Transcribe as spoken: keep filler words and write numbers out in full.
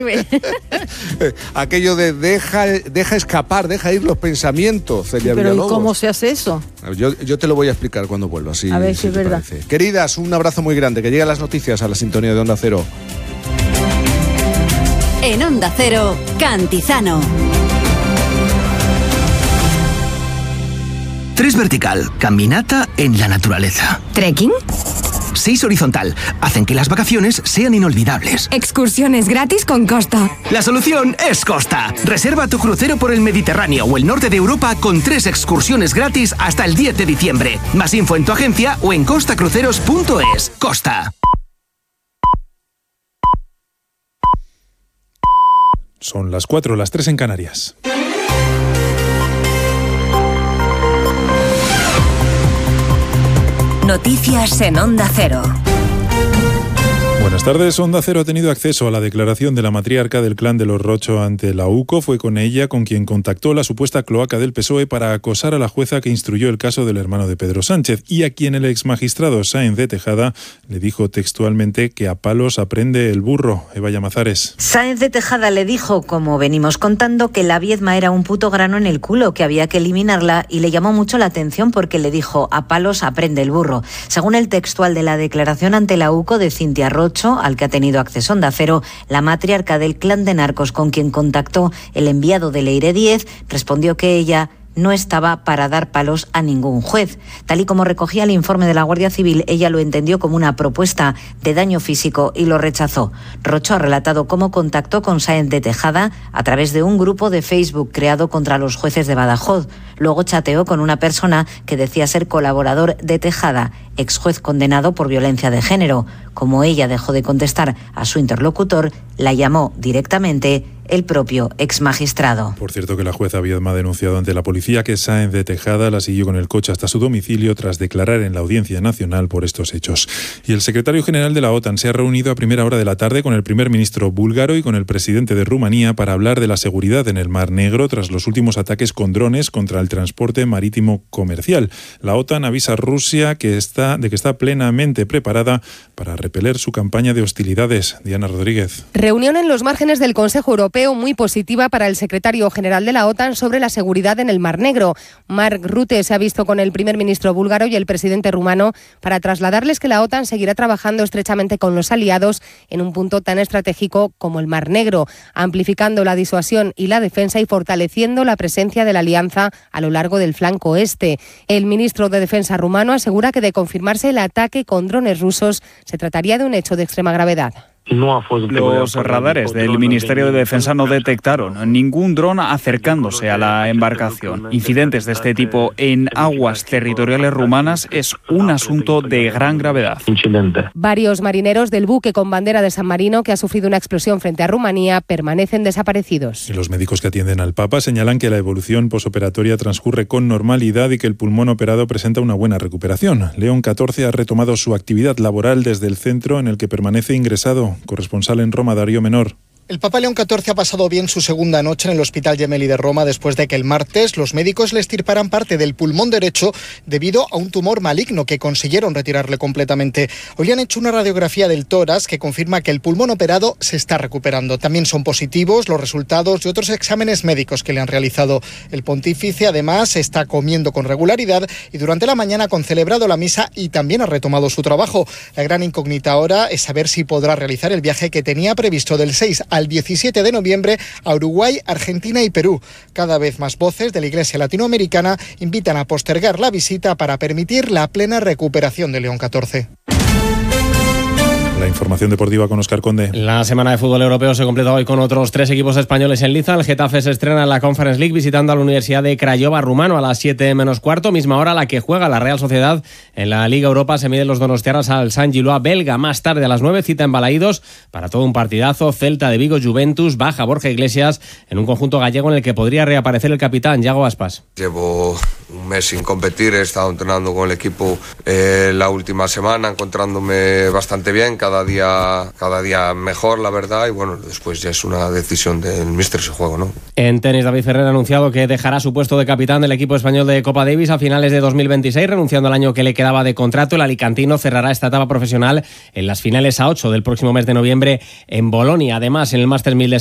Aquello de deja, deja escapar, deja ir los pensamientos, Celia Pero Villalobos. ¿y cómo se hace eso? Yo, yo te lo voy a explicar cuando vuelva, si, a ver si si es te verdad. parece. Queridas, un abrazo muy grande, que lleguen las noticias a la sintonía de Onda Cero. En Onda Cero, Cantizano. Tres vertical, caminata en la naturaleza. ¿Trekking? Seis horizontal, hacen que las vacaciones sean inolvidables. Excursiones gratis con Costa. La solución es Costa. Reserva tu crucero por el Mediterráneo o el norte de Europa con tres excursiones gratis hasta el diez de diciembre. Más info en tu agencia o en costa cruceros punto es. Costa. Son las cuatro, las tres en Canarias. Noticias en Onda Cero. Buenas tardes. Onda Cero ha tenido acceso a la declaración de la matriarca del clan de los Rocho ante la U C O. Fue con ella con quien contactó la supuesta cloaca del P S O E para acosar a la jueza que instruyó el caso del hermano de Pedro Sánchez y a quien el exmagistrado Sáenz de Tejada le dijo textualmente que a palos aprende el burro. Eva Llamazares. Sáenz de Tejada le dijo, como venimos contando, que la Viedma era un puto grano en el culo, que había que eliminarla, y le llamó mucho la atención porque le dijo a palos aprende el burro. Según el textual de la declaración ante la U C O de Cintia Rocho, al que ha tenido acceso Onda Cero, la matriarca del clan de narcos con quien contactó el enviado de Leire Díez respondió que ella no estaba para dar palos a ningún juez. Tal y como recogía el informe de la Guardia Civil, ella lo entendió como una propuesta de daño físico y lo rechazó. Rocho ha relatado cómo contactó con Sáenz de Tejada a través de un grupo de Facebook creado contra los jueces de Badajoz. Luego chateó con una persona que decía ser colaborador de Tejada, ex juez condenado por violencia de género. Como ella dejó de contestar a su interlocutor, la llamó directamente el propio exmagistrado. Por cierto, que la jueza Viedma ha denunciado ante la policía que Sáenz de Tejada la siguió con el coche hasta su domicilio tras declarar en la Audiencia Nacional por estos hechos. Y el secretario general de la OTAN se ha reunido a primera hora de la tarde con el primer ministro búlgaro y con el presidente de Rumanía para hablar de la seguridad en el Mar Negro tras los últimos ataques con drones contra el transporte marítimo comercial. La OTAN avisa a Rusia que está, de que está plenamente preparada para repeler su campaña de hostilidades. Diana Rodríguez. Reunión en los márgenes del Consejo Europeo muy positiva para el secretario general de la OTAN sobre la seguridad en el Mar Negro. Mark Rutte se ha visto con el primer ministro búlgaro y el presidente rumano para trasladarles que la OTAN seguirá trabajando estrechamente con los aliados en un punto tan estratégico como el Mar Negro, amplificando la disuasión y la defensa y fortaleciendo la presencia de la alianza a lo largo del flanco este. El ministro de Defensa rumano asegura que de confirmarse el ataque con drones rusos se trataría de un hecho de extrema gravedad. Los radares del Ministerio de Defensa no detectaron ningún dron acercándose a la embarcación. Incidentes de este tipo en aguas territoriales rumanas es un asunto de gran gravedad. Varios marineros del buque con bandera de San Marino que ha sufrido una explosión frente a Rumanía permanecen desaparecidos. Y los médicos que atienden al Papa señalan que la evolución posoperatoria transcurre con normalidad y que el pulmón operado presenta una buena recuperación. León catorce ha retomado su actividad laboral desde el centro en el que permanece ingresado. Corresponsal en Roma, Darío Menor. El Papa León catorce ha pasado bien su segunda noche en el Hospital Gemelli de Roma después de que el martes los médicos le extirparan parte del pulmón derecho debido a un tumor maligno que consiguieron retirarle completamente. Hoy le han hecho una radiografía del tórax que confirma que el pulmón operado se está recuperando. También son positivos los resultados de otros exámenes médicos que le han realizado. El pontífice además está comiendo con regularidad y durante la mañana ha concelebrado la misa y también ha retomado su trabajo. La gran incógnita ahora es saber si podrá realizar el viaje que tenía previsto del seis al diecisiete de noviembre a Uruguay, Argentina y Perú. Cada vez más voces de la Iglesia latinoamericana invitan a postergar la visita para permitir la plena recuperación de León catorce. La información deportiva con Óscar Conde. La semana de fútbol europeo se completa hoy con otros tres equipos españoles en liza. El Getafe se estrena en la Conference League visitando a la Universidad de Craiova rumano a las siete menos cuarto, misma hora a la que juega la Real Sociedad en la Liga Europa. Se miden los donostiarras al San Giloa belga. Más tarde a las nueve, cita en Balaídos para todo un partidazo. Celta de Vigo, Juventus, baja Borja Iglesias en un conjunto gallego en el que podría reaparecer el capitán Yago Aspas. Llevo un mes sin competir, he estado entrenando con el equipo eh, la última semana, encontrándome bastante bien, cada día, cada día mejor, la verdad, y bueno, después ya es una decisión del míster ese juego, ¿no? En tenis, David Ferrer ha anunciado que dejará su puesto de capitán del equipo español de Copa Davis a finales de dos mil veintiséis, renunciando al año que le quedaba de contrato. El alicantino cerrará esta etapa profesional en las finales a ocho del próximo mes de noviembre en Bolonia. Además, en el Masters mil de